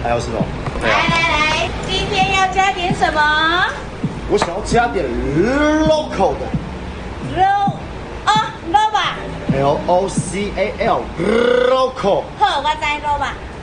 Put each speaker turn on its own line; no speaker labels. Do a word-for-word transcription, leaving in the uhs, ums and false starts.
还有什么？
来来来，今天要加点什么？
我想要加点 local 的
，low 哦 low 吧，
，L O C A L local。
好，我知 low 吧。